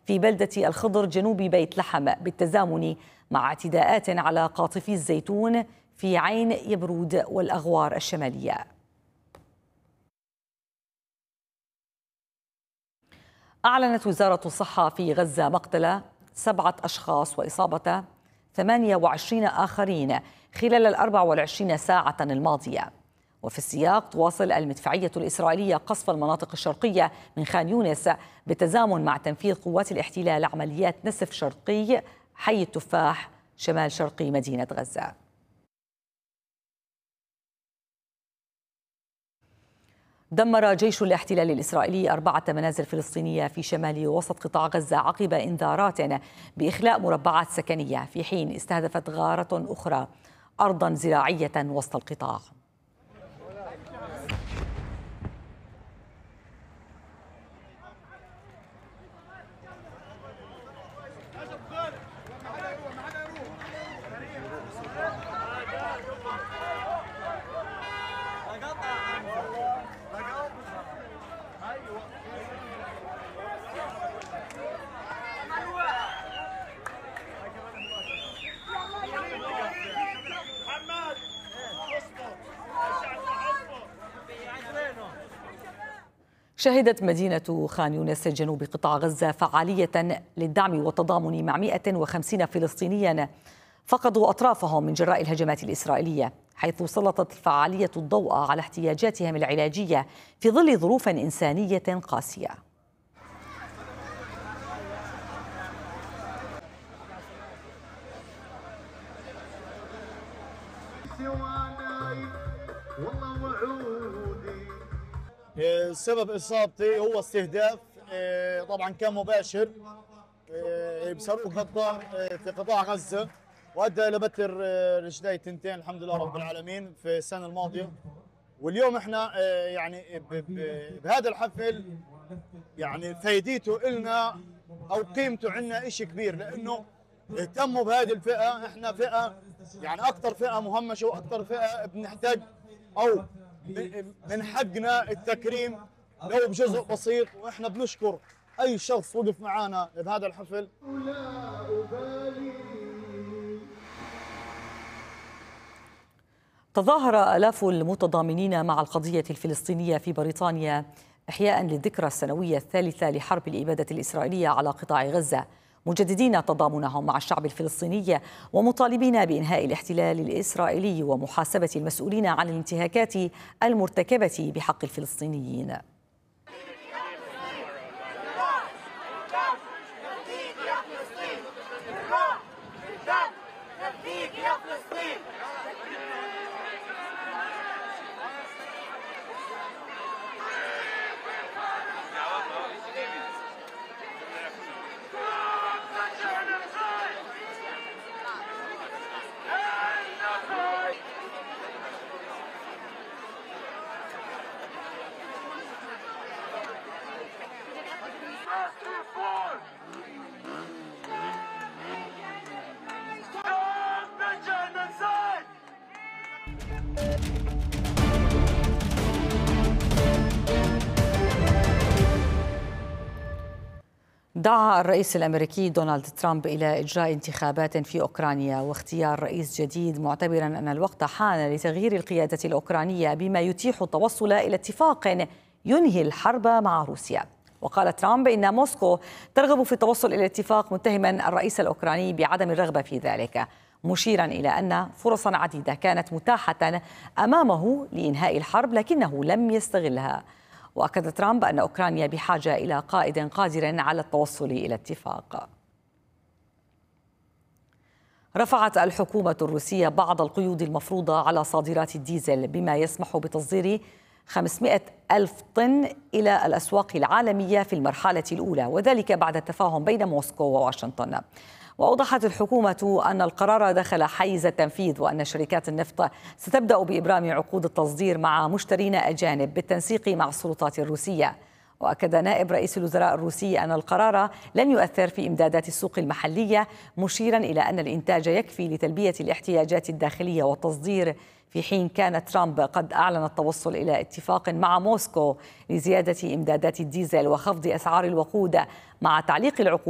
في بلدة الخضر جنوب بيت لحم بالتزامن مع اعتداءات على قاطفي الزيتون في عين يبرود والأغوار الشمالية. أعلنت وزارة الصحة في غزة مقتل 7 أشخاص وإصابة 28 آخرين خلال 24 ساعة الماضية. وفي السياق تواصل المدفعية الإسرائيلية قصف المناطق الشرقية من خان يونس بالتزامن مع تنفيذ قوات الاحتلال عمليات نسف شرقي حي التفاح شمال شرقي مدينة غزة. دمر جيش الاحتلال الإسرائيلي 4 منازل فلسطينية في شمال وسط قطاع غزة عقب إنذارات بإخلاء مربعات سكنية، في حين استهدفت غارة أخرى أرضا زراعية وسط القطاع. شهدت مدينة خان يونس جنوب قطاع غزة فعالية للدعم والتضامن مع 150 فلسطينيا فقدوا أطرافهم من جراء الهجمات الإسرائيلية، حيث سلطت الفعالية الضوء على احتياجاتهم العلاجية في ظل ظروف إنسانية قاسية. سبب إصابتي هو استهداف طبعا كان مباشر بصاروخ غدار في قطاع غزة، وأدى إلى بتر رجلي تنتين الحمد لله رب العالمين في السنة الماضية. واليوم احنا يعني بهذا الحفل يعني فايدته إلنا أو قيمته عندنا إشي كبير، لأنه اهتموا بهذه الفئة. احنا فئة يعني أكثر فئة مهمشة وأكثر فئة بنحتاج أو من حقنا التكريم لو بجزء بسيط، واحنا بنشكر اي شخص وقف معنا بهذا الحفل. تظاهر آلاف المتضامنين مع القضية الفلسطينية في بريطانيا إحياء للذكرى السنوية الثالثة لحرب الإبادة الإسرائيلية على قطاع غزة، مجددين تضامنهم مع الشعب الفلسطيني ومطالبين بإنهاء الاحتلال الإسرائيلي ومحاسبة المسؤولين عن الانتهاكات المرتكبة بحق الفلسطينيين. دعا الرئيس الأمريكي دونالد ترامب إلى إجراء انتخابات في أوكرانيا واختيار رئيس جديد، معتبرا أن الوقت حان لتغيير القيادة الأوكرانية بما يتيح التوصل إلى اتفاق ينهي الحرب مع روسيا. وقال ترامب إن موسكو ترغب في التوصل إلى اتفاق، متهما الرئيس الأوكراني بعدم الرغبة في ذلك، مشيرا إلى أن فرصا عديدة كانت متاحة أمامه لإنهاء الحرب لكنه لم يستغلها. وأكد ترامب أن أوكرانيا بحاجة إلى قائد قادر على التوصل إلى اتفاق. رفعت الحكومة الروسية بعض القيود المفروضة على صادرات الديزل بما يسمح بتصدير 500 ألف طن إلى الأسواق العالمية في المرحلة الأولى، وذلك بعد التفاهم بين موسكو وواشنطن. وأوضحت الحكومة أن القرار دخل حيز التنفيذ، وأن شركات النفط ستبدأ بإبرام عقود التصدير مع مشترين أجانب بالتنسيق مع السلطات الروسية. وأكد نائب رئيس الوزراء الروسي أن القرار لن يؤثر في إمدادات السوق المحلية، مشيرا إلى أن الإنتاج يكفي لتلبية الاحتياجات الداخلية والتصدير، في حين كان ترامب قد أعلن التوصل إلى اتفاق مع موسكو لزيادة إمدادات الديزل وخفض أسعار الوقود مع تعليق العقود